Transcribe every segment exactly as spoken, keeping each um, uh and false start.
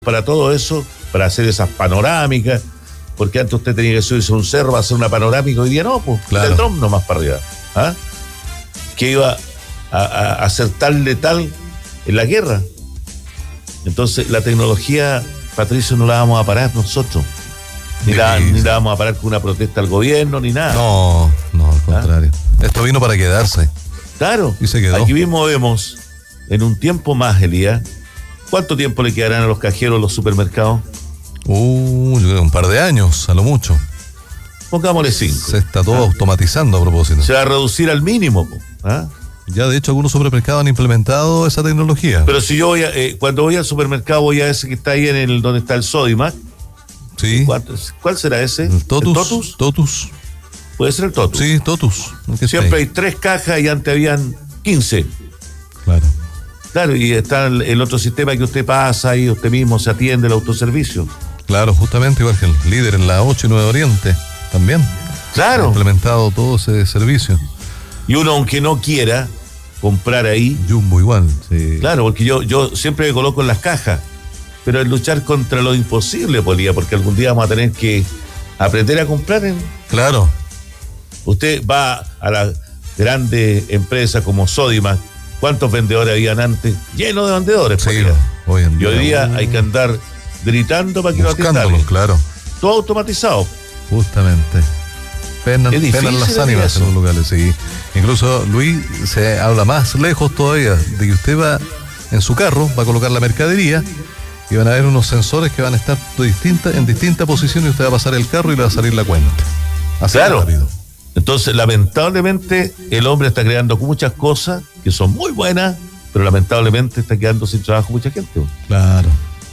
para todo eso, para hacer esas panorámicas, porque antes usted tenía que subirse a un cerro para hacer una panorámica, hoy día no, pues, claro. el dron nomás para arriba. ¿Ah? Que iba a, a, a ser tan letal en la guerra. Entonces, la tecnología, Patricio, no la vamos a parar nosotros. Ni la, ni la vamos a parar con una protesta al gobierno, ni nada. No, no, al contrario. ¿Ah? Esto vino para quedarse. Claro. Y se quedó. Aquí mismo vemos, en un tiempo más, Elías, ¿cuánto tiempo le quedarán a los cajeros los supermercados? Uh, yo creo un par de años, a lo mucho. Pongámosle cinco. Se está todo ¿Ah? automatizando a propósito. Se va a reducir al mínimo. ¿Ah? Ya, de hecho, algunos supermercados han implementado esa tecnología. Pero si yo voy a, eh, cuando voy al supermercado, voy a ese que está ahí en el donde está el Sodimac. Sí. ¿Cuál, ¿Cuál será ese? El Totus. ¿El Totus? Totus. Puede ser el Totus. Sí, Totus. Siempre hay tres cajas y antes habían quince. Claro. Claro, y está el, el otro sistema que usted pasa y usted mismo se atiende, el autoservicio. Claro, justamente, igual que el líder en la ocho y nueve Oriente, también. Claro. Ha implementado todo ese servicio. Y uno, aunque no quiera comprar ahí. Jumbo igual, sí. Claro, porque yo, yo siempre me coloco en las cajas, pero es luchar contra lo imposible, Polía, porque algún día vamos a tener que aprender a comprar en... Claro. Usted va a las grandes empresas como Sodimac. ¿Cuántos vendedores habían antes? Lleno de vendedores. Sí, hoy en día. Y hoy día uh, hay que andar gritando para que lo atiendan. Claro. Todo automatizado. Justamente. Penan, penan las ánimas en los lugares, sí. Incluso, Luis, se habla más lejos todavía de que usted va en su carro, va a colocar la mercadería y van a haber unos sensores que van a estar distintas, en distintas posiciones y usted va a pasar el carro y le va a salir la cuenta. Así claro. rápido. Entonces, lamentablemente, el hombre está creando muchas cosas que son muy buenas, pero lamentablemente está quedando sin trabajo mucha gente. Claro.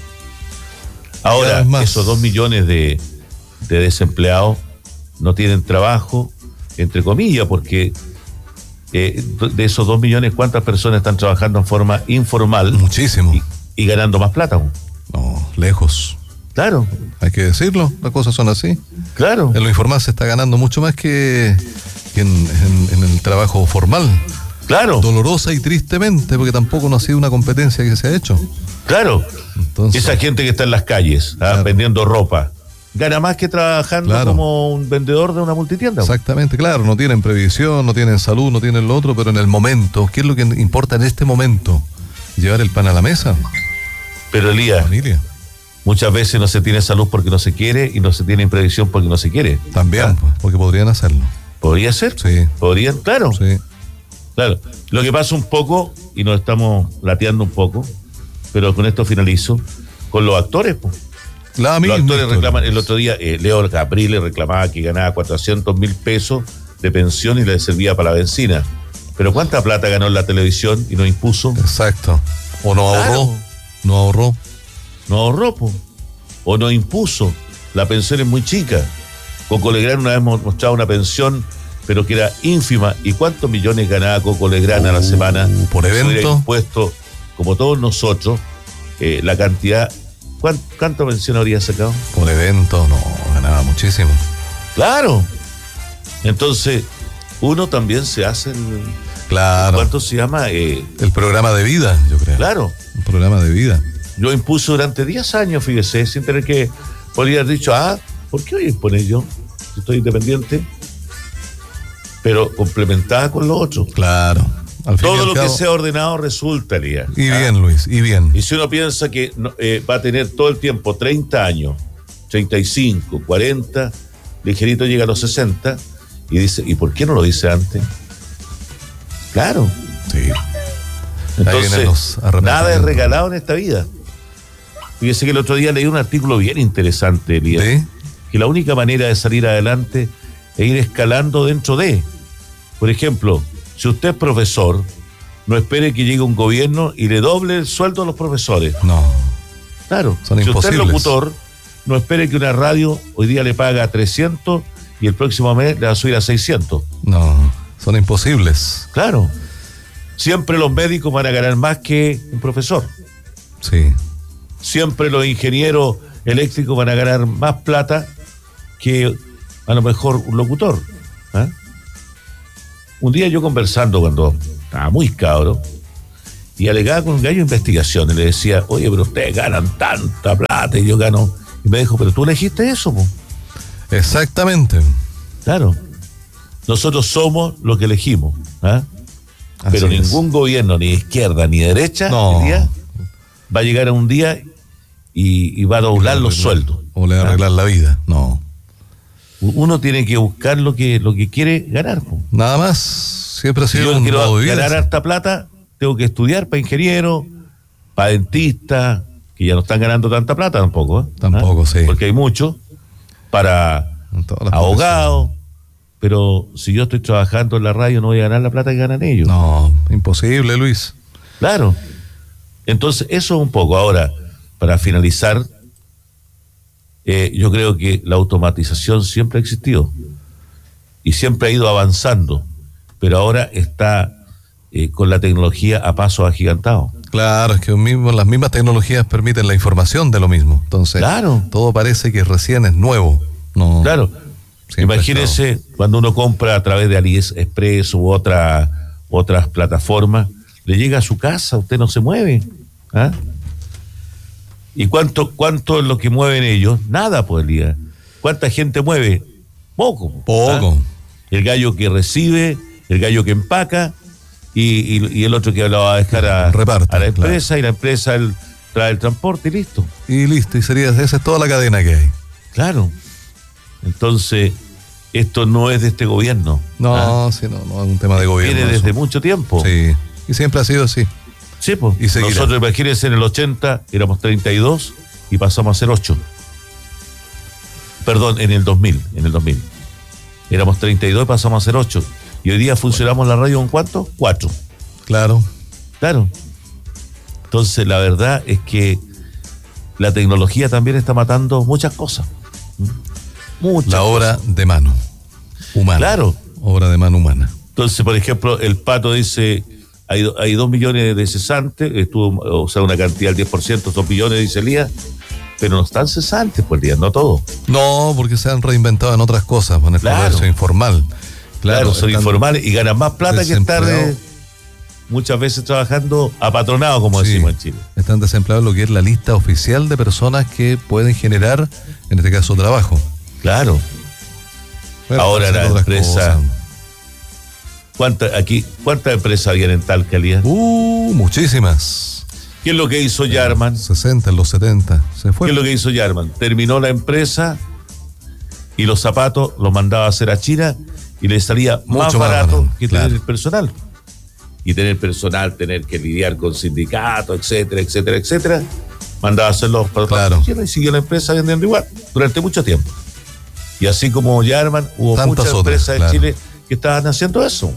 Ahora, esos dos millones de, de desempleados no tienen trabajo, entre comillas, porque eh, de esos dos millones, ¿cuántas personas están trabajando en forma informal? Muchísimo. Y, y ganando más plata. No, lejos. Claro. Hay que decirlo, las cosas son así. Claro. En lo informal se está ganando mucho más que, que en, en, en el trabajo formal. Claro. Dolorosa y tristemente, porque tampoco no ha sido una competencia que se ha hecho. Claro. Entonces, esa gente que está en las calles, claro. ¿ah? vendiendo ropa, gana más que trabajando claro. como un vendedor de una multitienda. Exactamente, claro. No tienen previsión, no tienen salud, no tienen lo otro, pero en el momento, ¿qué es lo que importa en este momento? Llevar el pan a la mesa. Pero Elías, familia. Muchas veces no se tiene salud porque no se quiere y no se tiene previsión porque no se quiere. También, ¿ah? porque podrían hacerlo. ¿Podría ser? Sí. ¿Podrían? Claro. Sí. Claro. Lo que pasa un poco, y nos estamos lateando un poco, pero con esto finalizo, con los actores, pues. La los actores reclaman, el otro día, eh, Leo Caprile reclamaba que ganaba cuatrocientos mil pesos de pensión y le servía para la benzina. Pero ¿cuánta plata ganó en la televisión y no impuso? Exacto. O no ahorró. Claro. No ahorró. No ahorró, po. O no impuso. La pensión es muy chica. Coco Legrand una vez hemos mostrado una pensión, pero que era ínfima. ¿Y cuántos millones ganaba Coco Legrand uh, a la semana? Por evento. Impuesto, como todos nosotros, eh, la cantidad. ¿Cuánto, ¿Cuánta pensión habría sacado? Por evento, no, ganaba muchísimo. Claro. Entonces, uno también se hace el. Claro. ¿Cuánto se llama? Eh, el programa de vida, yo creo. Claro. Un programa de vida. Yo impuse durante diez años, fíjese, sin tener que podría haber dicho, ah, ¿por qué voy a imponer yo? Si estoy independiente. Pero complementada con lo otro. Claro. Al Todo lo cabo, que sea ordenado resulta, Elías. Y ¿ah? bien, Luis, y bien. Y si uno piensa que eh, va a tener todo el tiempo treinta años, treinta y cinco, cuarenta, ligerito llega a los sesenta, y dice, ¿y por qué no lo dice antes? Claro. Sí. Entonces, nada es regalado en esta vida. Fíjese que el otro día leí un artículo bien interesante, Elías, ¿sí? Que la única manera de salir adelante es ir escalando dentro de. Por ejemplo, si usted es profesor, no espere que llegue un gobierno y le doble el sueldo a los profesores. No. Claro. Son si imposibles. usted es locutor, no espere que una radio hoy día le paga trescientos y el próximo mes le va a subir a seiscientos. No, son imposibles. Claro. Siempre los médicos van a ganar más que un profesor. Sí. Siempre los ingenieros eléctricos van a ganar más plata que a lo mejor un locutor. ¿eh? Un día yo conversando cuando estaba muy cabro, y alegaba con un gallo de investigación y le decía, oye, pero ustedes ganan tanta plata y yo gano. Y me dijo, pero tú elegiste eso, po. Exactamente. Claro. Nosotros somos lo que elegimos, ¿ah? Pero Así ningún es. gobierno, ni de izquierda ni de derecha, No. día, va a llegar a un día y, y va a doblar los sueldos. O le va a arreglar ¿ah? la vida. No. Uno tiene que buscar lo que, lo que quiere ganar, po. Nada más. Siempre ha Si sido yo un quiero modo de vida, ganar sí. harta plata, tengo que estudiar para ingeniero, para dentista, que ya no están ganando tanta plata tampoco. ¿eh? Tampoco, ¿Ah? sí. Porque hay muchos, para En todas las abogados, pero si yo estoy trabajando en la radio no voy a ganar la plata que ganan ellos. No, imposible, Luis. Claro. Entonces, eso es un poco. Ahora, para finalizar, eh, yo creo que la automatización siempre ha existido y siempre ha ido avanzando, pero ahora está eh, con la tecnología a pasos agigantados. Claro, es que mismo, las mismas tecnologías permiten la información de lo mismo. Entonces, Claro. todo parece que recién es nuevo. No, Claro. siempre Imagínese ha estado. cuando uno compra a través de AliExpress u otra, otras plataformas, le llega a su casa, usted no se mueve. ¿Ah? ¿Y cuánto, cuánto es lo que mueven ellos? Nada, pues, Elías. ¿Cuánta gente mueve? Poco. Poco. ¿Ah? El gallo que recibe, el gallo que empaca y, y, y el otro que lo va a dejar a, Reparte, a la empresa, claro. y la empresa el, trae el transporte y listo. Y listo, y sería, esa es toda la cadena que hay. Claro. Entonces, esto no es de este gobierno. No, ¿ah? sí, no, no es un tema de gobierno. Viene desde eso. mucho tiempo. Sí, y siempre ha sido así. Sí, pues. Y seguirá. Nosotros, imagínense, en el ochenta éramos treinta y dos y pasamos a ser ocho. Perdón, en el dos mil, en el dos mil. Éramos treinta y dos y pasamos a ser ocho. Y hoy día funcionamos la radio con ¿cuánto? cuatro. Claro. Claro. Entonces, la verdad es que la tecnología también está matando muchas cosas. Muchas La obra cosas. de mano humana. Claro. Obra de mano humana. Entonces, por ejemplo, el Pato dice, hay, do- hay dos millones de cesantes, estuvo, o sea, una cantidad del diez por ciento, dos millones, dice Elías, pero no están cesantes, pues, Elías, no todos. No, porque se han reinventado en otras cosas, con el Claro. comercio informal. Claro, son están informales y ganan más plata que estar desempleados. eh, muchas veces trabajando apatronado, como Sí, decimos en Chile. Están desempleados lo que es la lista oficial de personas que pueden generar, en este caso, trabajo. Claro. Bueno, Ahora están la haciendo otras empresa- cosas. ¿Cuántas aquí, cuántas empresas habían en Talca, Elías? Uh, muchísimas. ¿Qué es lo que hizo Yarman? sesenta, en los setenta. Se fue. ¿Qué es lo que hizo Yarman? Terminó la empresa y los zapatos los mandaba a hacer a China y le salía Mucho más más barato barato, que claro. tener el personal. Y tener personal, tener que lidiar con sindicatos, etcétera, etcétera, etcétera. Mandaba a hacer los zapatos Claro. a China y siguió la empresa vendiendo igual durante mucho tiempo. Y así como Yarman, hubo Tantas muchas otras, empresas claro. en Chile que estaban haciendo eso.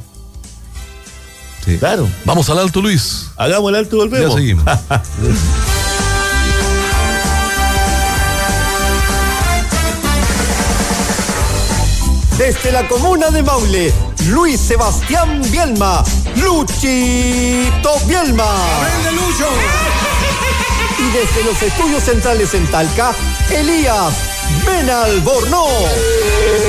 Sí. Claro. Vamos al alto, Luis. Hagamos el alto y Ya volvemos. seguimos. Desde la comuna de Maule, Luis Sebastián Bielma, Luchito Bielma. Y desde los estudios centrales en Talca, Elías Benalbornoz.